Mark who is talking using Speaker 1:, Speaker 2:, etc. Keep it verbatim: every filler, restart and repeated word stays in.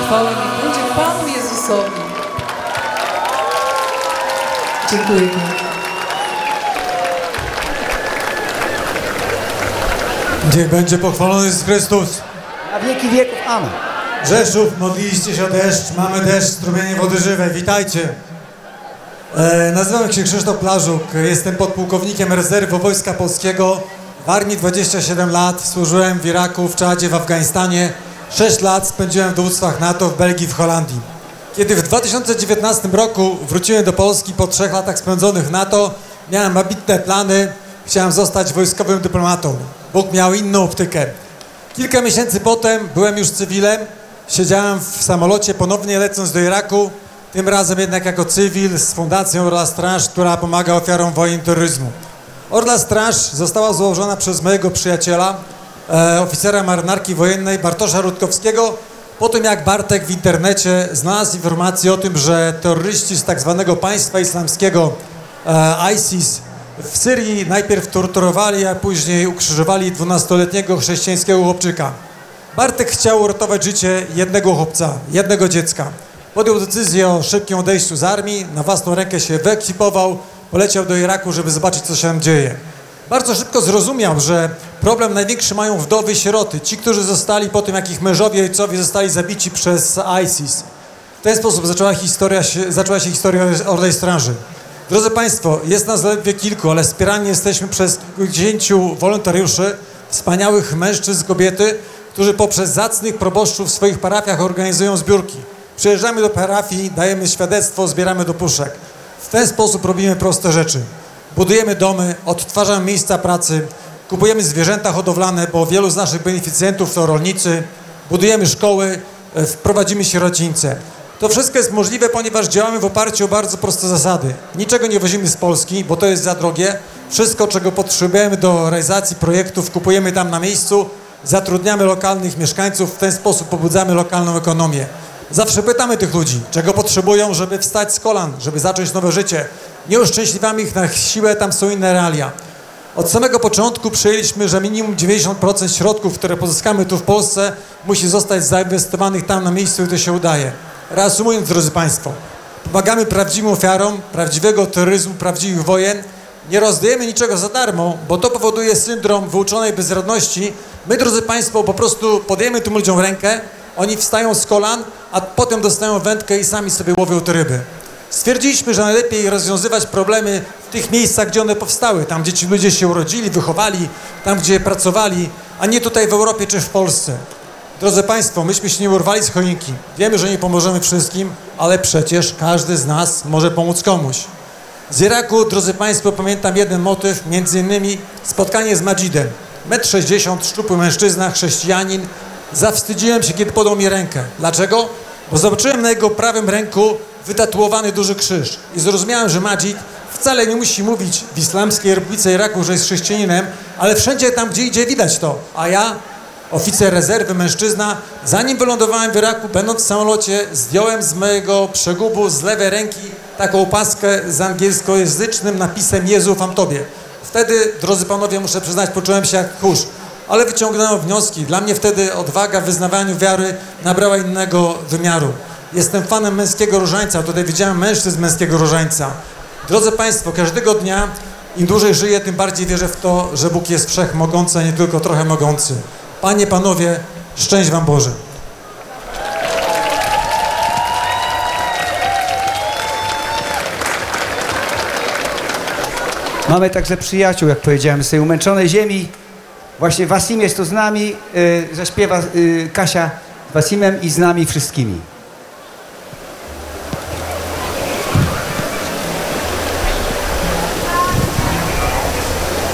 Speaker 1: chwała niech będzie Panu Jezusowi. Dziękuję.
Speaker 2: Niech będzie pochwalony Jezus Chrystus.
Speaker 3: Na wieki wieków. Amen.
Speaker 2: Rzeszów, modliliście się o deszcz, mamy deszcz, strumienie wody żywej, witajcie. E, nazywam się Krzysztof Plażuk, jestem podpułkownikiem rezerwy Wojska Polskiego. W armii dwadzieścia siedem lat, służyłem w Iraku, w Czadzie, w Afganistanie. sześć lat spędziłem w dowództwach NATO w Belgii, w Holandii. Kiedy w dwa tysiące dziewiętnastym roku wróciłem do Polski po trzech latach spędzonych w NATO, miałem ambitne plany, chciałem zostać wojskowym dyplomatą. Bóg miał inną optykę. Kilka miesięcy potem byłem już cywilem, siedziałem w samolocie ponownie lecąc do Iraku, tym razem jednak jako cywil z Fundacją Orla Straż, która pomaga ofiarom wojen i terroryzmu. Orla Straż została założona przez mojego przyjaciela, e, oficera marynarki wojennej Bartosza Rutkowskiego, po tym jak Bartek w internecie znalazł informację o tym, że terroryści z tak zwanego państwa islamskiego e, ISIS w Syrii najpierw torturowali, a później ukrzyżowali dwunastoletniego chrześcijańskiego chłopczyka. Bartek chciał uratować życie jednego chłopca, jednego dziecka. Podjął decyzję o szybkim odejściu z armii, na własną rękę się wyekwipował, poleciał do Iraku, żeby zobaczyć, co się tam dzieje. Bardzo szybko zrozumiał, że problem największy mają wdowy i sieroty, ci, którzy zostali po tym, jak ich mężowie i ojcowie zostali zabici przez ISIS. W ten sposób zaczęła, historia się, zaczęła się historia Orlej Straży. Drodzy Państwo, jest nas zaledwie kilku, ale wspierani jesteśmy przez kilkudziesięciu wolontariuszy, wspaniałych mężczyzn, kobiety, którzy poprzez zacnych proboszczów w swoich parafiach organizują zbiórki. Przyjeżdżamy do parafii, dajemy świadectwo, zbieramy do puszek. W ten sposób robimy proste rzeczy. Budujemy domy, odtwarzamy miejsca pracy, kupujemy zwierzęta hodowlane, bo wielu z naszych beneficjentów to rolnicy, budujemy szkoły, wprowadzimy sierocińce. To wszystko jest możliwe, ponieważ działamy w oparciu o bardzo proste zasady. Niczego nie wozimy z Polski, bo to jest za drogie. Wszystko, czego potrzebujemy do realizacji projektów, kupujemy tam na miejscu, zatrudniamy lokalnych mieszkańców, w ten sposób pobudzamy lokalną ekonomię. Zawsze pytamy tych ludzi, czego potrzebują, żeby wstać z kolan, żeby zacząć nowe życie. Nie uszczęśliwiamy ich na siłę, tam są inne realia. Od samego początku przyjęliśmy, że minimum dziewięćdziesiąt procent środków, które pozyskamy tu w Polsce, musi zostać zainwestowanych tam na miejscu i to się udaje. Reasumując, drodzy Państwo, pomagamy prawdziwym ofiarom prawdziwego terroryzmu, prawdziwych wojen. Nie rozdajemy niczego za darmo, bo to powoduje syndrom wyuczonej bezradności. My, drodzy Państwo, po prostu podajemy tym ludziom rękę, oni wstają z kolan, a potem dostają wędkę i sami sobie łowią te ryby. Stwierdziliśmy, że najlepiej rozwiązywać problemy w tych miejscach, gdzie one powstały, tam, gdzie ci ludzie się urodzili, wychowali, tam, gdzie pracowali, a nie tutaj w Europie czy w Polsce. Drodzy Państwo, myśmy się nie urwali z choinki. Wiemy, że nie pomożemy wszystkim, ale przecież każdy z nas może pomóc komuś. Z Iraku, drodzy Państwo, pamiętam jeden motyw, między innymi spotkanie z Majidem. metr sześćdziesiąt, szczupły mężczyzna, chrześcijanin. Zawstydziłem się, kiedy podał mi rękę. Dlaczego? Bo zobaczyłem na jego prawym ręku wytatuowany duży krzyż. I zrozumiałem, że Majid wcale nie musi mówić w Islamskiej Republice Iraku, że jest chrześcijaninem, ale wszędzie tam, gdzie idzie, widać to. A ja, oficer rezerwy, mężczyzna, zanim wylądowałem w Iraku, będąc w samolocie, zdjąłem z mojego przegubu z lewej ręki taką opaskę z angielskojęzycznym napisem Jezu, ufam Tobie. Wtedy, drodzy panowie, muszę przyznać, poczułem się jak kurz, ale wyciągnąłem wnioski. Dla mnie wtedy odwaga w wyznawaniu wiary nabrała innego wymiaru. Jestem fanem męskiego różańca, tutaj widziałem mężczyzn męskiego różańca. Drodzy Państwo, każdego dnia, im dłużej żyję, tym bardziej wierzę w to, że Bóg jest wszechmogący, a nie tylko trochę mogący. Panie, Panowie, szczęść Wam Boże.
Speaker 3: Mamy także przyjaciół, jak powiedziałem, z tej umęczonej ziemi. Właśnie Wasim jest tu z nami, yy, zaśpiewa yy, Kasia z Wasimem i z nami wszystkimi.